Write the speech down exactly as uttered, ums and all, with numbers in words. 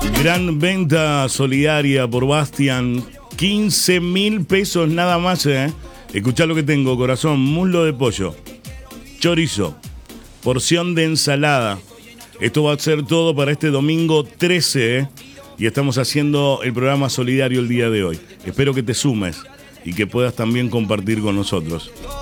Gran venta solidaria por Bastian. quince mil pesos nada más, ¿eh? Escuchá lo que tengo, corazón. Muslo de pollo, chorizo, porción de ensalada. Esto va a ser todo para este domingo trece, ¿eh? Y estamos haciendo el programa solidario el día de hoy. Espero que te sumes y que puedas también compartir con nosotros.